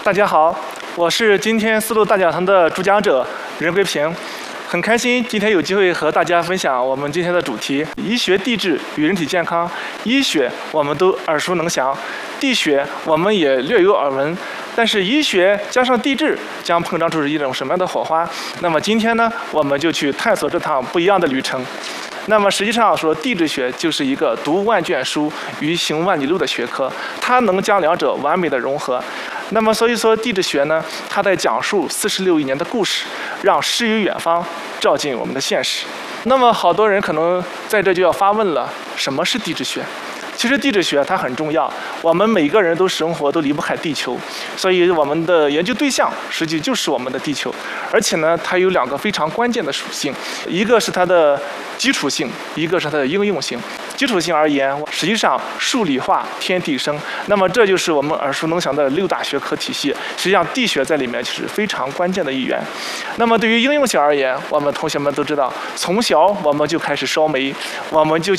大家好，我是今天丝路大讲堂的主讲者任归平，很开心今天有机会和大家分享我们今天的主题：医学地质与人体健康。医学我们都耳熟能详，地学我们也略有耳闻，但是医学加上地质将碰撞出一种什么样的火花？那么今天呢，我们就去探索这趟不一样的旅程。那么实际上说，地质学就是一个读万卷书与行万里路的学科，它能将两者完美的融合。那么所以说，地质学呢，它在讲述46亿年的故事，让诗与远方照进我们的现实。那么好多人可能在这就要发问了：什么是地质学？其实地质学它很重要，我们每个人都生活都离不开地球，所以我们的研究对象实际就是我们的地球。而且呢，它有两个非常关键的属性，一个是它的基础性，一个是它的应用性。基础性而言，实际上数理化天地生，那么这就是我们耳熟能详的6大学科体系。实际上地学在里面就是非常关键的一员。那么对于应用性而言，我们同学们都知道，从小我们就开始烧煤，我们就